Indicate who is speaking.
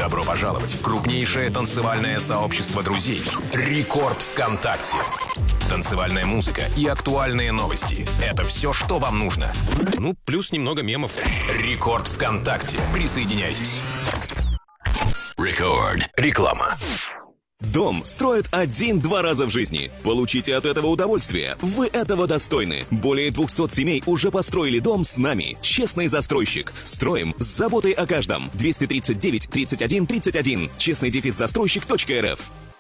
Speaker 1: Добро пожаловать в крупнейшее танцевальное сообщество друзей «Рекорд ВКонтакте». Танцевальная музыка и актуальные новости – это все, что вам нужно. Ну, плюс немного мемов. «Рекорд ВКонтакте». Присоединяйтесь. Рекорд. Реклама.
Speaker 2: Дом строят 1-2 раза в жизни. Получите от этого удовольствие. Вы этого достойны. Более 200 семей уже построили дом с нами. Честный застройщик. Строим с заботой о каждом. 239 31 31. Честный-застройщик.рф.